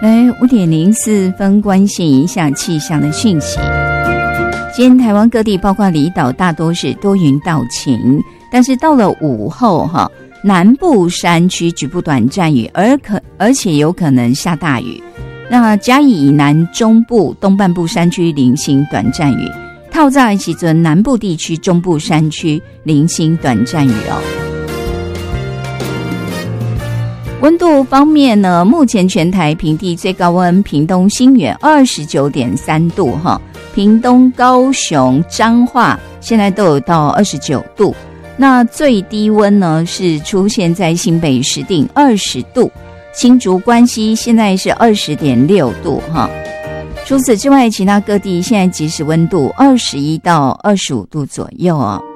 5:04，关心一下气象的讯息。今天台湾各地包括离岛大多是多云到晴，但是到了午后南部山区局部短暂雨，而且有可能下大雨。那嘉义以南中部东半部山区零星短暂雨，透早的时阵南部地区中部山区零星短暂雨温度方面呢，目前全台平地最高温，屏东新园 29.3 度屏东、高雄、彰化现在都有到29度。那最低温呢是出现在新北市定20度，新竹关西现在是 20.6 度除此之外，其他各地现在即时温度21到25度左右